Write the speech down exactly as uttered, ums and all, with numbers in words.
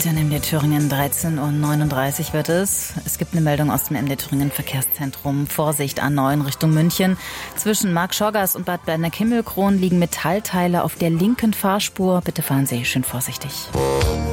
Heute in M D Thüringen dreizehn Uhr neununddreißig wird es. Es gibt eine Meldung aus dem M D Thüringen Verkehrszentrum. Vorsicht, A neun Richtung München. Zwischen Marktschorgast und Bad Berneck-Himmelkron liegen Metallteile auf der linken Fahrspur. Bitte fahren Sie schön vorsichtig.